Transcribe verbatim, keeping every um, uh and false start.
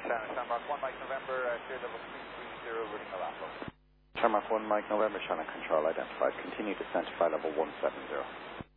Shamrock one Mike November, uh, clear level three three zero, routing Malabo. Shamrock one Mike November, Shannon Control identified. Continue descent to flight level one seven zero.